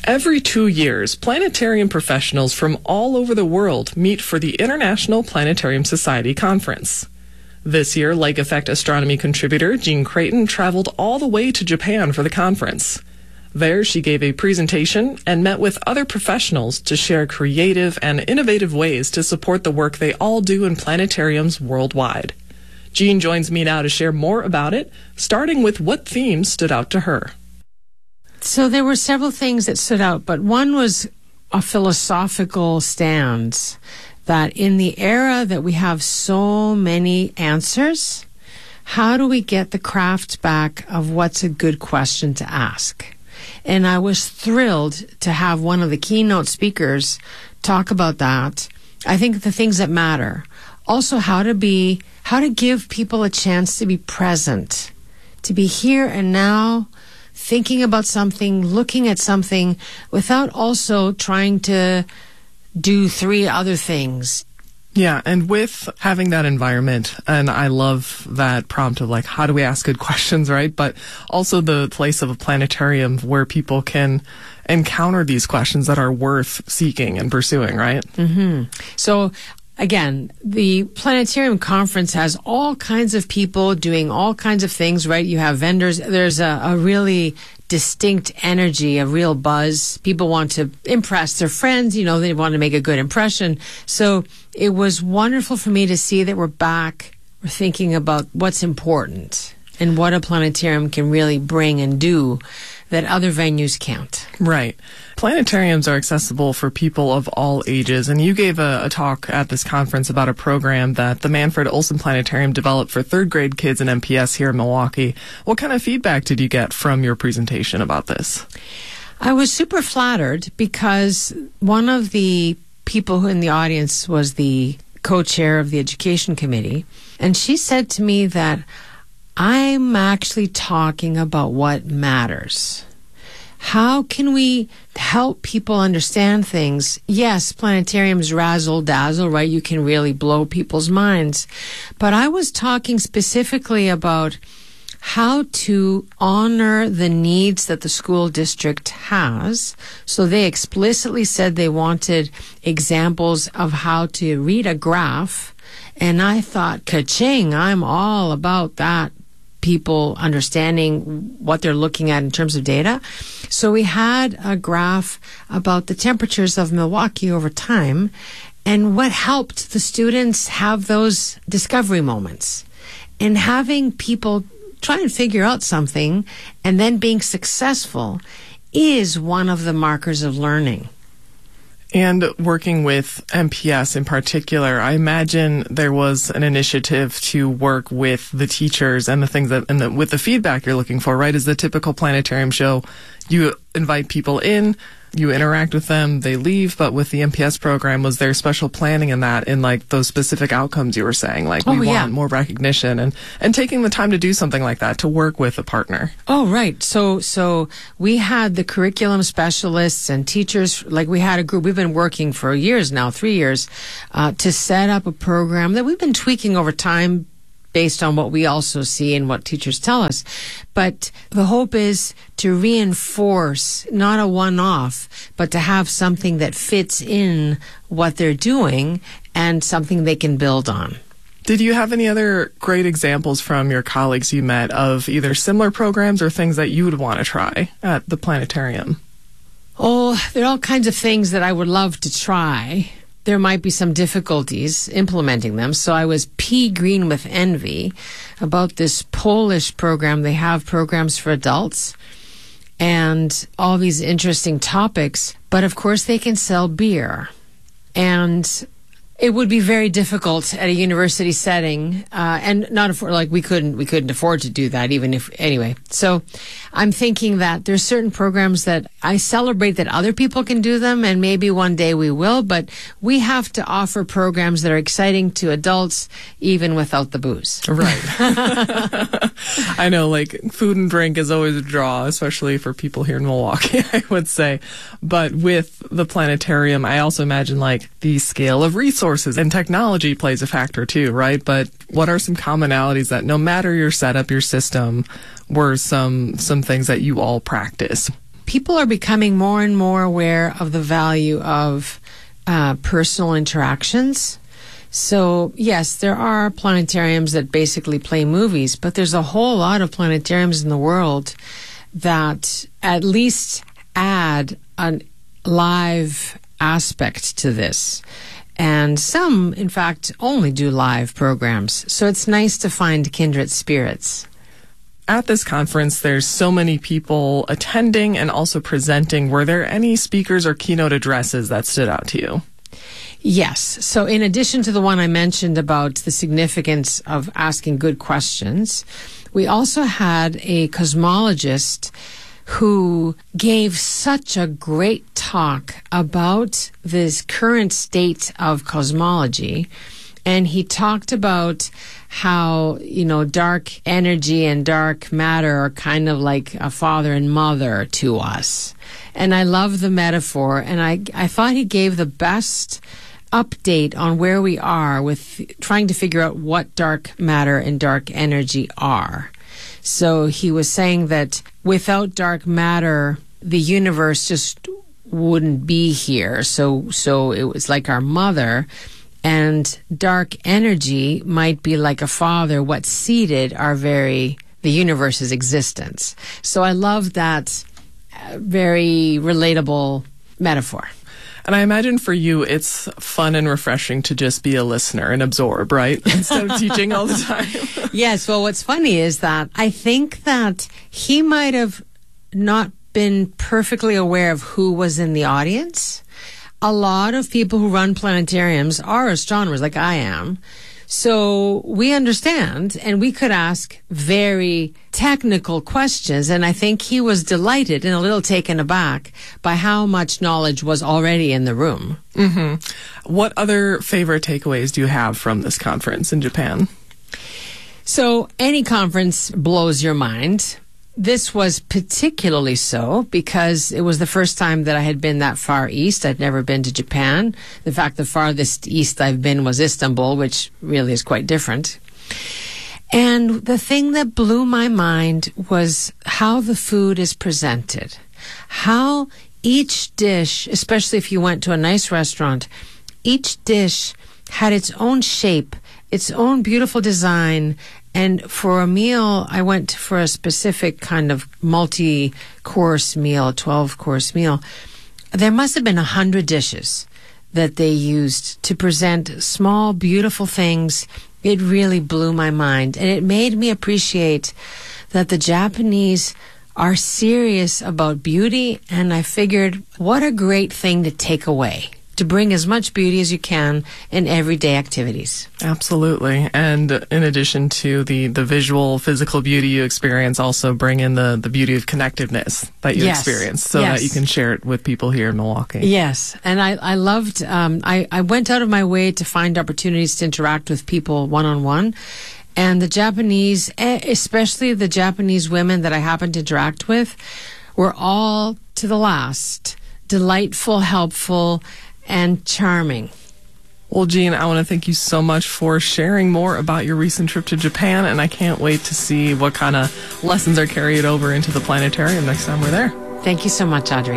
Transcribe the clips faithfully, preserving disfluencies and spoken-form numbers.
Every two years, planetarium professionals from all over the world meet for the International Planetarium Society Conference. This year, Lake Effect astronomy contributor Jean Creighton traveled all the way to Japan for the conference. There, she gave a presentation and met with other professionals to share creative and innovative ways to support the work they all do in planetariums worldwide. Jean joins me now to share more about it, starting with what themes stood out to her. So there were several things that stood out, but one was a philosophical stance that in the era that we have so many answers, how do we get the craft back of what's a good question to ask? And I was thrilled to have one of the keynote speakers talk about that. I think the things that matter. Also how to be, how to give people a chance to be present, to be here and now, thinking about something, looking at something, without also trying to do three other things. Yeah, and with having that environment, and I love that prompt of like, how do we ask good questions, right? But also the place of a planetarium where people can encounter these questions that are worth seeking and pursuing, right? Mm-hmm. So again, the Planetarium Conference has all kinds of people doing all kinds of things, right? You have vendors. There's a, a really distinct energy, a real buzz. People want to impress their friends. You know, they want to make a good impression. So it was wonderful for me to see that we're back. We're thinking about what's important and what a planetarium can really bring and do that other venues can't. Right. Planetariums are accessible for people of all ages, and you gave a, a talk at this conference about a program that the Manfred Olson Planetarium developed for third grade kids in M P S here in Milwaukee. What kind of feedback did you get from your presentation about this? I was super flattered because one of the people who in the audience was the co-chair of the education committee, and she said to me that I'm actually talking about what matters. How can we help people understand things? Yes, planetariums razzle dazzle, right? You can really blow people's minds. But I was talking specifically about how to honor the needs that the school district has. So they explicitly said they wanted examples of how to read a graph. And I thought, ka-ching, I'm all about that. People understanding what they're looking at in terms of data. So we had a graph about the temperatures of Milwaukee over time and what helped the students have those discovery moments. And having people try and figure out something and then being successful is one of the markers of learning. And working with M P S in particular, I imagine there was an initiative to work with the teachers and the things that, and the, with the feedback you're looking for, right? Is the typical planetarium show, you invite people in, you interact with them, they leave, but with the M P S program, was there special planning in that, in like those specific outcomes you were saying? Like, we oh, yeah. want more recognition and, and taking the time to do something like that, to work with a partner. Oh, right. So, so we had the curriculum specialists and teachers, like we had a group, we've been working for years now, three years, uh, to set up a program that we've been tweaking over time based on what we also see and what teachers tell us. But the hope is to reinforce, not a one-off, but to have something that fits in what they're doing and something they can build on. Did you have any other great examples from your colleagues you met of either similar programs or things that you would want to try at the planetarium? Oh, there are all kinds of things that I would love to try. There might be some difficulties implementing them. So I was pea green with envy about this Polish program. They have programs for adults and all these interesting topics. But of course, they can sell beer. And it would be very difficult at a university setting, uh, and not afford, like we couldn't, we couldn't afford to do that even if, anyway. So I'm thinking that there's certain programs that I celebrate that other people can do them, and maybe one day we will, but we have to offer programs that are exciting to adults even without the booze. Right. I know, like, food and drink is always a draw, especially for people here in Milwaukee, I would say. But with the planetarium, I also imagine, like, the scale of resources and technology plays a factor too, right? But what are some commonalities that no matter your setup, your system, were some some things that you all practice? people are becoming more and more aware of the value of uh, personal interactions. So, yes, there are planetariums that basically play movies, but there's a whole lot of planetariums in the world that at least add a live aspect to this. And some, in fact, only do live programs. So it's nice to find kindred spirits. At this conference, there's so many people attending and also presenting. Were there any speakers or keynote addresses that stood out to you? Yes. So in addition to the one I mentioned about the significance of asking good questions, we also had a cosmologist who gave such a great talk about this current state of cosmology. And he talked about how, you know, dark energy and dark matter are kind of like a father and mother to us. And I love the metaphor. And I, I thought he gave the best update on where we are with trying to figure out what dark matter and dark energy are. So he was saying that without dark matter, the universe just wouldn't be here. So, so it was like our mother, and dark energy might be like a father, what seeded our very, the universe's existence. So I love that very relatable metaphor. And I imagine for you, it's fun and refreshing to just be a listener and absorb, right? Instead of teaching all the time. Yes. Well, what's funny is that I think that he might have not been perfectly aware of who was in the audience. A lot of people who run planetariums are astronomers like I am. So we understand, and we could ask very technical questions. And I think he was delighted and a little taken aback by how much knowledge was already in the room. Mm-hmm. What other favorite takeaways do you have from this conference in Japan? So any conference blows your mind. This was particularly so because it was the first time that I had been that far east. I'd never been to Japan. In fact, the farthest east I've been was Istanbul, which really is quite different. And the thing that blew my mind was how the food is presented. How each dish, especially if you went to a nice restaurant, each dish had its own shape, its own beautiful design. And for a meal, I went for a specific kind of multi-course meal, twelve-course meal. There must have been a hundred dishes that they used to present small, beautiful things. It really blew my mind. And it made me appreciate that the Japanese are serious about beauty. And I figured, what a great thing to take away, to bring as much beauty as you can in everyday activities. Absolutely. And in addition to the, the visual, physical beauty you experience, also bring in the, the beauty of connectiveness that you yes. experience so yes. that you can share it with people here in Milwaukee. Yes. And I, I loved, um, I, I went out of my way to find opportunities to interact with people one-on-one. And the Japanese, especially the Japanese women that I happened to interact with, were all to the last delightful, helpful, and charming. Well, Jean, I want to thank you so much for sharing more about your recent trip to Japan, and I can't wait to see what kind of lessons are carried over into the planetarium next time we're there. Thank you so much, Audrey.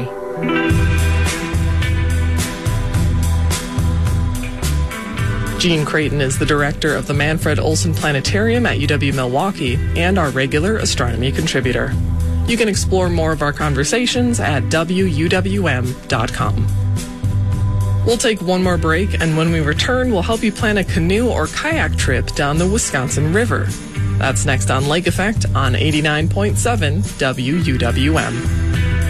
Jean Creighton is the director of the Manfred Olson Planetarium at U W-Milwaukee and our regular astronomy contributor. You can explore more of our conversations at W U W M dot com. We'll take one more break, and when we return, we'll help you plan a canoe or kayak trip down the Wisconsin River. That's next on Lake Effect on eighty-nine point seven W U W M.